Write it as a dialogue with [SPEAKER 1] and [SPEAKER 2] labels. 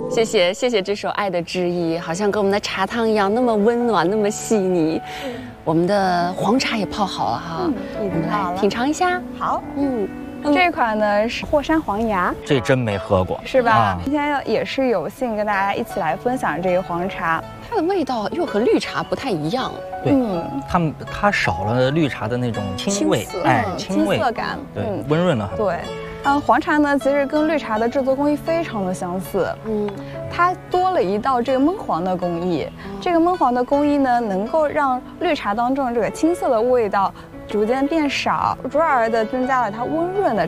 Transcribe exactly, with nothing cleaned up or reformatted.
[SPEAKER 1] 谢谢谢谢这首《爱的之意》，好像跟我们的茶汤一样，那么温暖，那么细腻。我们的黄茶也泡好了哈，
[SPEAKER 2] 嗯、
[SPEAKER 1] 我们来品尝一下。
[SPEAKER 2] 好，
[SPEAKER 1] 嗯。
[SPEAKER 2] 这款呢是霍山黄芽，
[SPEAKER 3] 这真没喝过，
[SPEAKER 2] 是吧？
[SPEAKER 3] 啊、
[SPEAKER 2] 今天也是有幸跟大家一起来分享这个黄茶，
[SPEAKER 1] 它的味道又和绿茶不太一样。
[SPEAKER 3] 对，嗯，它它少了绿茶的那种清味，哎，
[SPEAKER 2] 清
[SPEAKER 3] 味
[SPEAKER 2] 涩感，
[SPEAKER 3] 对，嗯、温润了很多。
[SPEAKER 2] 对，嗯，黄茶呢其实跟绿茶的制作工艺非常的相似，嗯，它多了一道这个焖黄的工艺。嗯、这个焖黄的工艺呢，能够让绿茶当中这个青涩的味道逐渐变少，转而的增加了它温润的